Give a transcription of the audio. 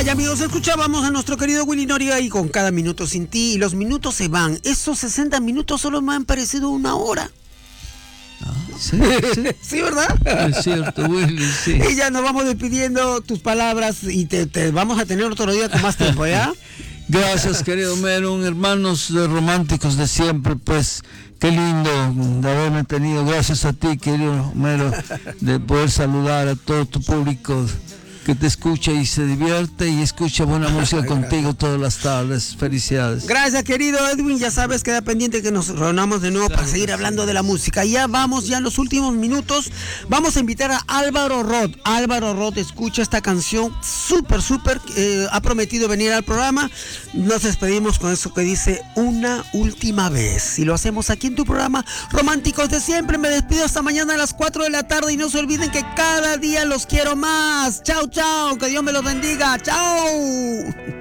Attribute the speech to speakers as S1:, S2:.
S1: amigos, escuchábamos a nuestro querido Willy Noriega y con Cada Minuto Sin Ti, y los minutos se van. Esos 60 minutos solo me han parecido una hora.
S2: Sí, sí.
S1: Sí, ¿verdad?
S2: Es cierto, Willy, sí.
S1: Y ya nos vamos despidiendo, tus palabras, y te vamos a tener otro día con más tiempo, ¿ya?
S2: Gracias, querido Mero, hermanos románticos de siempre, pues qué lindo de haberme tenido. Gracias a ti, querido Mero, de poder saludar a todo tu público que te escucha y se divierte y escucha buena música contigo todas las tardes. Felicidades.
S1: Gracias, querido Edwin. Ya sabes, queda pendiente que nos reunamos de nuevo para seguir hablando de la música. Ya vamos, ya en los últimos minutos, vamos a invitar a Álvaro Roth. Álvaro Roth escucha esta canción súper, ha prometido venir al programa. Nos despedimos con eso que dice Una Última Vez. Y lo hacemos aquí en tu programa Románticos de Siempre. Me despido hasta mañana a las 4 de la tarde y no se olviden que cada día los quiero más. Chao, chao, que Dios me los bendiga. Chao.